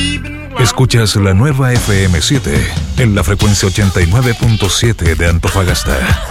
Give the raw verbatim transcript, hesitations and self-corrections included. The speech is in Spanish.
Escuchas la nueva F M siete en la frecuencia ochenta y nueve punto siete de Antofagasta.